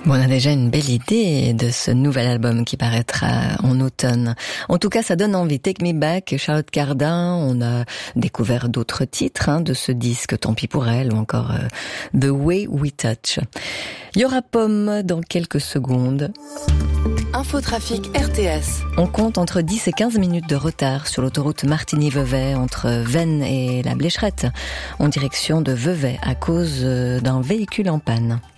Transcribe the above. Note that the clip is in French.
Bon, on a déjà une belle idée de ce nouvel album qui paraîtra en automne. En tout cas, ça donne envie. Take Me Back, Charlotte Cardin. On a découvert d'autres titres de ce disque, Tant pis pour elle, ou encore The Way We Touch. Il y aura Pomme dans quelques secondes. Infotrafic RTS. On compte entre 10 et 15 minutes de retard sur l'autoroute Martigny-Vevey entre Veynes et la Blécherette, en direction de Vevey à cause d'un véhicule en panne.